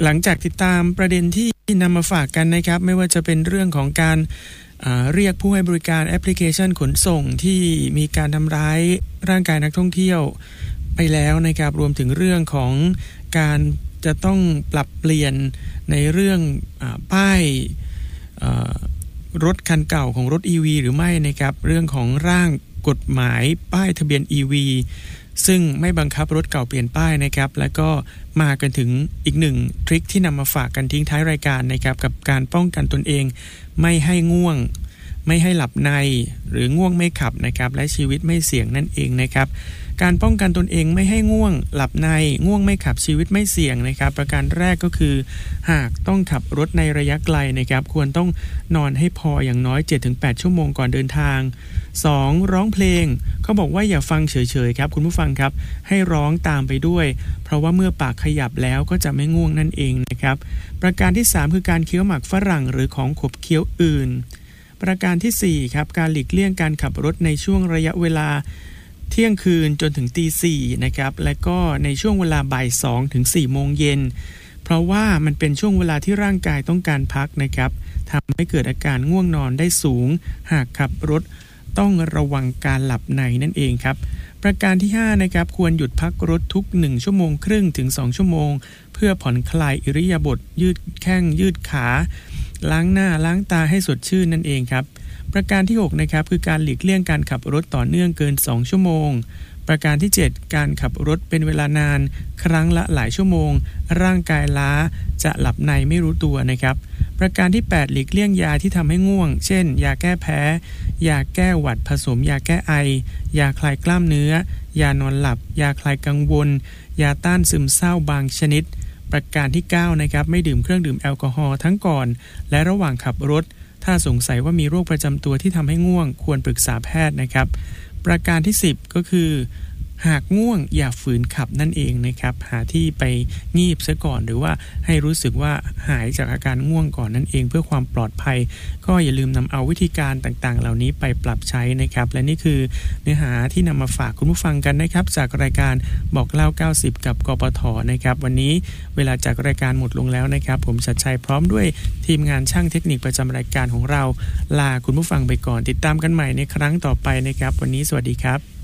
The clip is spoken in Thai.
หลังจากติดตามประเด็นที่นำมาฝากกันนะครับไม่ว่าจะเป็นเรื่องของการเรียกผู้ให้บริการแอปพลิเคชันขนส่งที่มีการทำร้ายร่างกายนักท่องเที่ยวไปแล้วนะครับรวมถึงเรื่องของการจะต้องปรับเปลี่ยนในเรื่องป้ายรถคันเก่าของรถ EV หรือไม่นะครับเรื่องของร่างกฎหมายป้ายทะเบียน EV ซึ่งไม่บังคับรถเก่าเปลี่ยนป้ายนะครับแล้วก็มากันถึงอีกหนึ่งทริคที่นำมาฝากกันทิ้งท้ายรายการนะครับกับการป้องกันตนเองไม่ให้ง่วงไม่ให้หลับในหรือง่วงไม่ขับนะครับและชีวิตไม่เสี่ยงนั่นเองนะครับการป้องกันตนเองไม่ให้ง่วงหลับในง่วงไม่ขับชีวิตไม่เสี่ยงนะครับประการแรกก็คือหากต้องขับรถในระยะไกลนะครับควรต้องนอนให้พออย่างน้อย 7-8 ชั่วโมงก่อนเดินทาง 2. ร้องเพลงเขาบอกว่าอย่าฟังเฉยๆครับคุณผู้ฟังครับให้ร้องตามไปด้วยเพราะว่าเมื่อปากขยับแล้วก็จะไม่ง่วงนั่นเองนะครับประการที่ 3 คือการเคี้ยวหมากฝรั่งหรือของขบเคี้ยวอื่นประการที่ 4 ครับการหลีกเลี่ยงการขับรถในช่วงระยะเวลาเที่ยงคืนจนถึงตี 4นะครับและก็ในช่วงเวลาบ่าย 2 ถึง 4 โมงเย็นเพราะว่ามันเป็นช่วงเวลาที่ร่างกายต้องการพักนะครับทำให้เกิดอาการง่วงนอนได้สูงหากขับรถต้องระวังการหลับในนั่นเองครับประการที่ 5 นะครับควรหยุดพักรถทุก1ชั่วโมงครึ่งถึง2ชั่วโมงเพื่อผ่อนคลายอิริยาบถยืดแข้งยืดขาล้างหน้าล้างตาให้สดชื่นนั่นเองครับประการที่ 6 นะครับคือการหลีกเลี่ยงการขับรถต่อเนื่องเกิน2ชั่วโมงประการที่ 7 การขับรถเป็นเวลานานครั้งละหลายชั่วโมงร่างกายล้าจะหลับในไม่รู้ตัวนะครับประการที่ 8 หลีกเลี่ยงยาที่ทำให้ง่วงเช่นยาแก้แพ้ยาแก้หวัดผสมยาแก้ไอยาคลายกล้ามเนื้อยานอนหลับยาคลายกังวลยาต้านซึมเศร้าบางชนิดประการที่ 9 นะครับไม่ดื่มเครื่องดื่มแอลกอฮอล์ทั้งก่อนและระหว่างขับรถถ้าสงสัยว่ามีโรคประจำตัวที่ทำให้ง่วงควรปรึกษาแพทย์นะครับประการที่ 10 ก็คือหากง่วงอย่าฝืนขับนั่นเองนะครับหาที่ไปงีบซะก่อนหรือว่าให้รู้สึกว่าหายจากอาการง่วงก่อนนั่นเองเพื่อความปลอดภัยก็อย่าลืมนำเอาวิธีการต่างๆเหล่านี้ไปปรับใช้นะครับและนี่คือเนื้อหาที่นำมาฝากคุณผู้ฟังกันนะครับจากรายการบอกเล่า90กับกปทนะครับวันนี้เวลาจากรายการหมดลงแล้วนะครับผมชัดชัยพร้อมด้วยทีมงานช่างเทคนิคประจำรายการของเราลาคุณผู้ฟังไปก่อนติดตามกันใหม่ในครั้งต่อไปนะครับวันนี้สวัสดีครับ